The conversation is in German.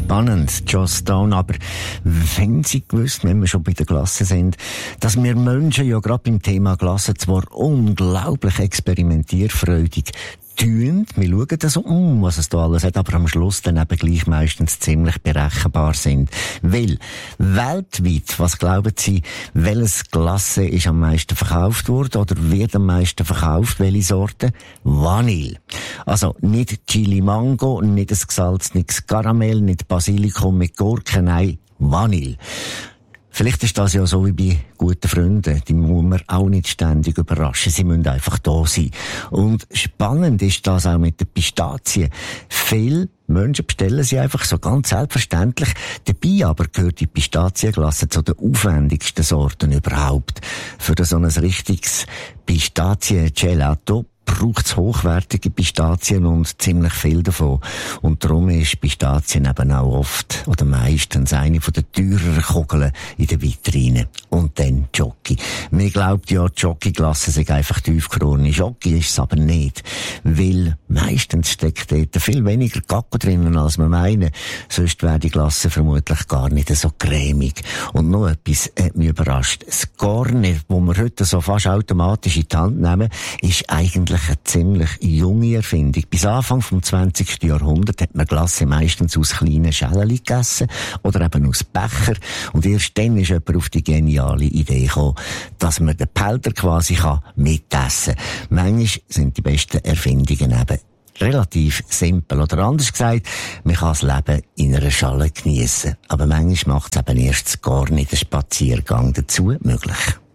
Spannend, Joss Stone. Aber wenn Sie gewusst, wenn wir schon bei der Glasse sind, dass wir Menschen ja gerade beim Thema Glasse zwar unglaublich experimentierfreudig tun, wir schauen das was es da alles hat, aber am Schluss dann eben gleich meistens ziemlich berechenbar sind. Weil, weltweit, was glauben Sie, welches Glasse ist am meisten verkauft worden oder wird am meisten verkauft, welche Sorte? Vanille. Also nicht Chili Mango, nicht ein gesalzenes Karamell, nicht Basilikum mit Gurken, nein, Vanille. Vielleicht ist das ja so wie bei guten Freunden. Die muss man auch nicht ständig überraschen. Sie müssen einfach da sein. Und spannend ist das auch mit den Pistazien. Viele Menschen bestellen sie einfach so ganz selbstverständlich. Dabei aber gehört die Pistazienglasse zu den aufwendigsten Sorten überhaupt. Für so ein richtiges Pistazien-Gelato braucht es hochwertige Pistazien und ziemlich viel davon. Und darum ist Pistazien eben auch oft oder meistens eine von den teureren Kugeln in den Vitrinen. Und dann Jockey. Man glaubt ja, die Jockey-Glasse sei einfach tiefgefrorene Jockey, ist es aber nicht. Weil meistens steckt dort viel weniger Kakao drinnen, als man meinen. Sonst wäre die Glasse vermutlich gar nicht so cremig. Und noch etwas hat mich überrascht. Das Garnier, das wir heute so fast automatisch in die Hand nehmen, ist eigentlich eine ziemlich junge Erfindung. Bis Anfang vom 20. Jahrhundert hat man Glasse meistens aus kleinen Schälchen gegessen oder eben aus Becher. Und erst dann ist jemand auf die geniale Idee gekommen, dass man den Behälter quasi mitessen kann. Manchmal sind die besten Erfindungen eben relativ simpel. Oder anders gesagt, man kann das Leben in einer Schale geniessen. Aber manchmal macht es eben erst gar nicht den Spaziergang dazu möglich.